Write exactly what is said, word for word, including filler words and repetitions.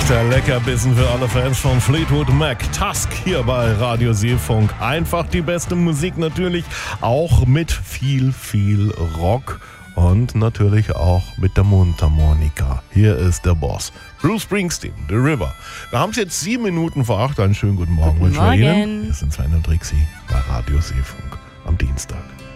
ist der Leckerbissen für alle Fans von Fleetwood Mac. Tusk hier bei Radio Seefunk. Einfach die beste Musik natürlich, auch mit viel, viel Rock und natürlich auch mit der Mundharmonika. Hier ist der Boss. Bruce Springsteen, The River. Wir haben es jetzt sieben Minuten vor acht. Einen schönen guten Morgen. Guten Morgen. Ihnen. Wir sind Sven und Trixie bei Radio Seefunk am Dienstag.